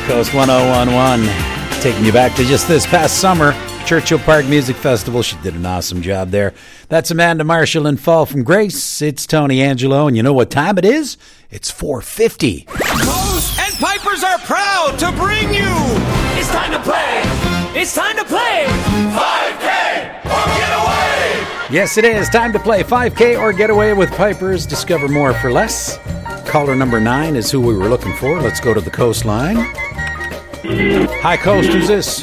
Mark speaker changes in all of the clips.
Speaker 1: Coast 1011, taking you back to just this past summer, Churchill Park Music Festival. She did an awesome job there. That's Amanda Marshall and Fall from Grace. It's Tony Angelo, and you know what time it is? It's 4:50.
Speaker 2: Coast and Pipers are proud to bring you. It's time to play. It's time to play 5K or Get Away.
Speaker 1: Yes, it is time to play 5K or Get Away with Pipers. Discover more for less. Caller number 9 is who we were looking for. Let's go to the coastline. Hi, Coast. Who's this?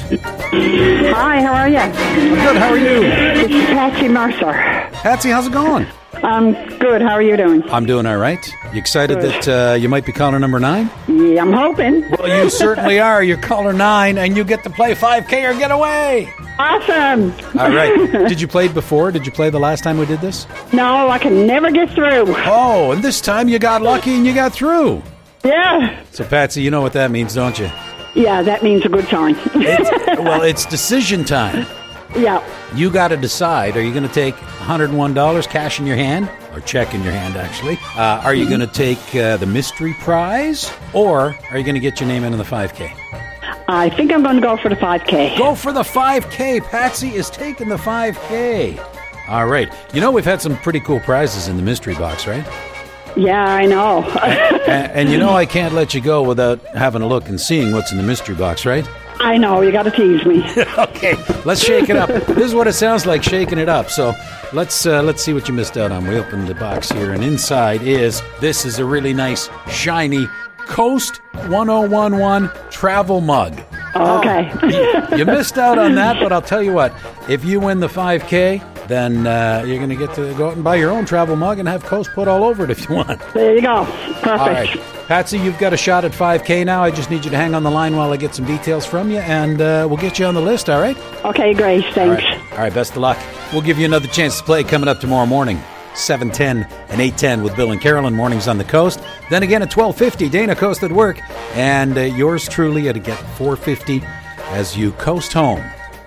Speaker 3: Hi, how are you?
Speaker 1: I'm good. How are you?
Speaker 3: This is Patsy Mercer.
Speaker 1: Patsy, how's it going?
Speaker 3: I'm good. How are you doing?
Speaker 1: I'm doing all right. You excited
Speaker 3: Good.
Speaker 1: that you might be caller number 9?
Speaker 3: Yeah, I'm hoping.
Speaker 1: Well, you certainly are. You're caller 9, and you get to play 5K or Get Away.
Speaker 3: Awesome.
Speaker 1: All right. Did you play before? Did you play the last time we did this?
Speaker 3: No, I can never get through.
Speaker 1: Oh, and this time you got lucky and you got through.
Speaker 3: Yeah.
Speaker 1: So, Patsy, you know what that means, don't you?
Speaker 3: Yeah, that means a good sign.
Speaker 1: It's decision time.
Speaker 3: Yeah.
Speaker 1: You got to decide. Are you going to take $101 cash in your hand, or check in your hand, actually? Are you going to take the mystery prize, or are you going to get your name into the 5K?
Speaker 3: I think I'm going to go for the 5K.
Speaker 1: Go for the 5K. Patsy is taking the 5K. All right. You know, we've had some pretty cool prizes in the mystery box, right?
Speaker 3: Yeah, I know.
Speaker 1: And you know I can't let you go without having a look and seeing what's in the mystery box, right?
Speaker 3: I know. You got to tease me.
Speaker 1: Okay, let's shake it up. This is what it sounds like shaking it up. So let's see what you missed out on. We opened the box here, and inside this is a really nice, shiny Coast 1011 travel mug.
Speaker 3: Okay.
Speaker 1: You missed out on that, but I'll tell you what. If you win the 5K, then you're going to get to go out and buy your own travel mug and have Coast put all over it if you want.
Speaker 3: There you go. Perfect.
Speaker 1: All right. Patsy, you've got a shot at 5K now. I just need you to hang on the line while I get some details from you, and we'll get you on the list, all right?
Speaker 3: Okay, great. Thanks.
Speaker 1: All right, best of luck. We'll give you another chance to play coming up tomorrow morning. 7:10 and 8:10 with Bill and Carolyn, mornings on the coast. Then again at 12:50, Dana Coast at work. And yours truly at again 4:50 as you coast home.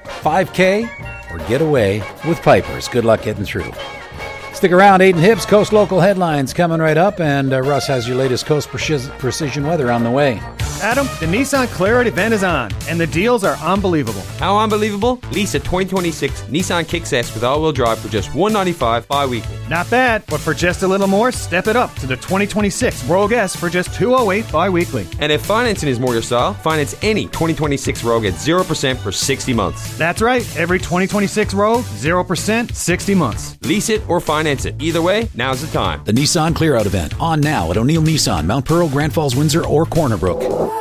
Speaker 1: 5K or Get Away with Pipers. Good luck getting through. Stick around, Aiden Hibbs, Coast Local Headlines coming right up, and Russ has your latest Coast Precision weather on the way.
Speaker 4: Adam, the Nissan Clarity event is on, and the deals are unbelievable.
Speaker 5: How unbelievable? Lease a 2026 Nissan Kicks S with all-wheel drive for just $195 bi-weekly.
Speaker 4: Not bad, but for just a little more, step it up to the 2026 Rogue S for just $208 bi-weekly.
Speaker 5: And if financing is more your style, finance any 2026 Rogue at 0% for 60 months.
Speaker 4: That's right, every 2026 Rogue, 0%, 60 months.
Speaker 5: Lease it or finance it. Either way, now's the time.
Speaker 1: The Nissan Clear Out event, on now at O'Neill Nissan, Mount Pearl, Grand Falls, Windsor, or Corner Brook.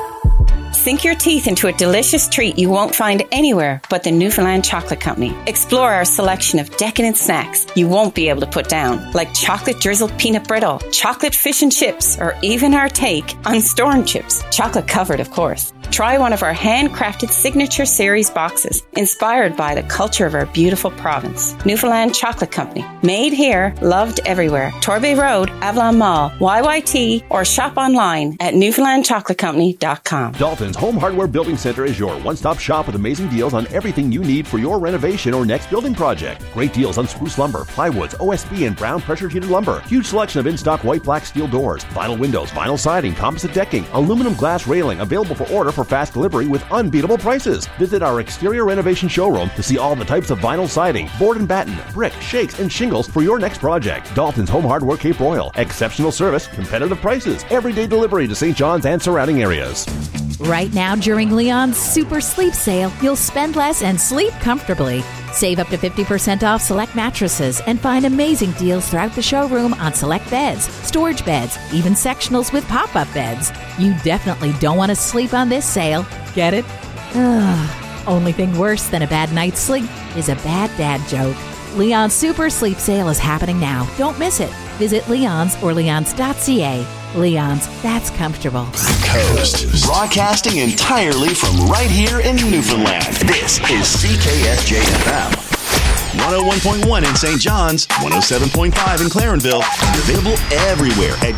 Speaker 6: Sink your teeth into a delicious treat you won't find anywhere but the Newfoundland Chocolate Company. Explore our selection of decadent snacks you won't be able to put down, like chocolate drizzled peanut brittle, chocolate fish and chips, or even our take on storm chips, chocolate covered, of course. Try one of our handcrafted signature series boxes, inspired by the culture of our beautiful province. Newfoundland Chocolate Company. Made here, loved everywhere. Torbay Road, Avalon Mall, YYT, or shop online at newfoundlandchocolatecompany.com.
Speaker 7: Dalton's Home Hardware Building Center is your one-stop shop with amazing deals on everything you need for your renovation or next building project. Great deals on spruce lumber, plywoods, OSB, and brown pressure-treated lumber. Huge selection of in-stock white, black steel doors, vinyl windows, vinyl siding, composite decking, aluminum glass railing, available for order for fast delivery with unbeatable prices. Visit our exterior renovation showroom to see all the types of vinyl siding, board and batten, brick, shakes, and shingles for your next project. Dalton's Home Hardware Cape Royal. Exceptional service, competitive prices, everyday delivery to St. John's and surrounding areas.
Speaker 8: Right now, during Leon's Super Sleep Sale, you'll spend less and sleep comfortably. Save up to 50% off select mattresses and find amazing deals throughout the showroom on select beds, storage beds, even sectionals with pop-up beds. You definitely don't want to sleep on this sale. Get it? Only thing worse than a bad night's sleep is a bad dad joke. Leon's Super Sleep Sale is happening now. Don't miss it. Visit Leon's or leons.ca. Leon's, that's comfortable.
Speaker 9: Coast. Broadcasting entirely from right here in Newfoundland. This is CKSJ-FM. 101.1 in St. John's, 107.5 in Clarenville, and available everywhere at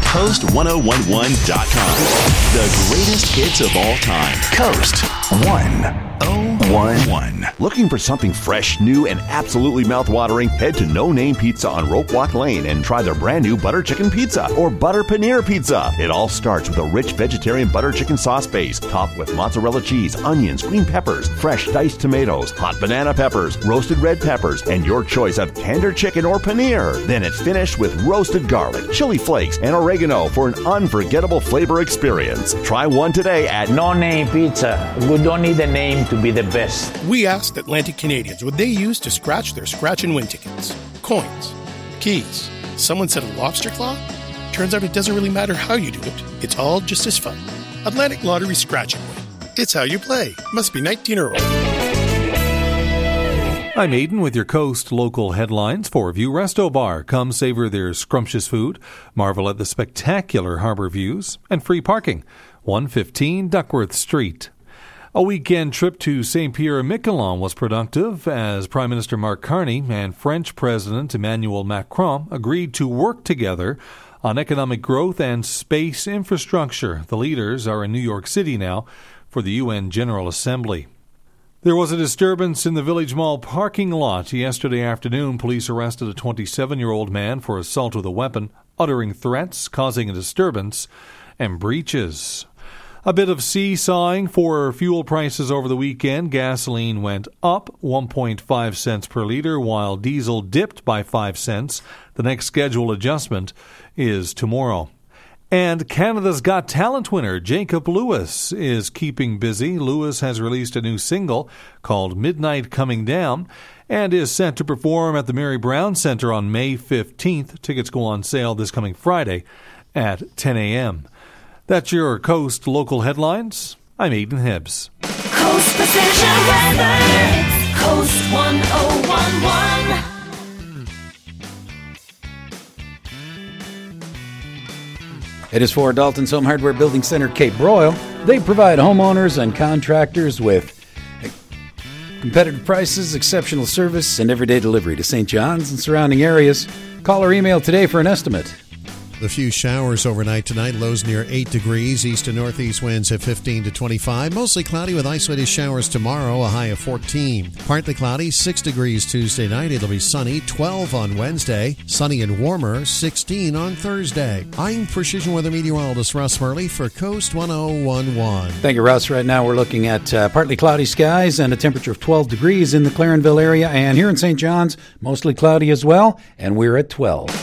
Speaker 9: Coast1011.com. The greatest hits of all time. Coast 101. 1011.
Speaker 7: Looking for something fresh, new, and absolutely mouthwatering? Head to No Name Pizza on Rope Walk Lane and try their brand new butter chicken pizza or butter paneer pizza. It all starts with a rich vegetarian butter chicken sauce base, topped with mozzarella cheese, onions, green peppers, fresh diced tomatoes, hot banana peppers, roasted red peppers, and your choice of tender chicken or paneer. Then it's finished with roasted garlic, chili flakes, and oregano for an unforgettable flavor experience. Try one today at
Speaker 10: No Name Pizza. We don't need a name to be the best.
Speaker 11: We asked Atlantic Canadians what they use to scratch their scratch and win tickets. Coins. Keys. Someone said a lobster claw? Turns out it doesn't really matter how you do it. It's all just as fun. Atlantic Lottery Scratch and Win. It's how you play. Must be 19 or older.
Speaker 12: I'm Aiden with your Coast local headlines. For View Resto Bar. Come savor their scrumptious food, marvel at the spectacular harbor views, and free parking. 115 Duckworth Street. A weekend trip to St. Pierre-et-Miquelon was productive as Prime Minister Mark Carney and French President Emmanuel Macron agreed to work together on economic growth and space infrastructure. The leaders are in New York City now for the UN General Assembly. There was a disturbance in the Village Mall parking lot yesterday afternoon. Police arrested a 27-year-old man for assault with a weapon, uttering threats, causing a disturbance, and breaches. A bit of seesawing for fuel prices over the weekend. Gasoline went up 1.5 cents per liter, while diesel dipped by 5 cents. The next schedule adjustment is tomorrow. And Canada's Got Talent winner Jacob Lewis is keeping busy. Lewis has released a new single called Midnight Coming Down and is set to perform at the Mary Brown Centre on May 15th. Tickets go on sale this coming Friday at 10 a.m. That's your Coast local headlines. I'm Aiden Hibbs.
Speaker 2: Coast Precision Weather. It's Coast 1011.
Speaker 1: It is for Dalton's Home Hardware Building Center, Cape Broyle. They provide homeowners and contractors with competitive prices, exceptional service, and everyday delivery to St. John's and surrounding areas. Call or email today for an estimate.
Speaker 13: A few showers overnight tonight, lows near 8 degrees, east to northeast winds at 15 to 25. Mostly cloudy with isolated showers tomorrow, a high of 14. Partly cloudy, 6 degrees Tuesday night. It'll be sunny, 12 on Wednesday. Sunny and warmer, 16 on Thursday. I'm Precision Weather Meteorologist Russ Murley for Coast 1011.
Speaker 1: Thank you, Russ. Right now we're looking at partly cloudy skies and a temperature of 12 degrees in the Clarenville area. And here in St. John's, mostly cloudy as well, and we're at 12.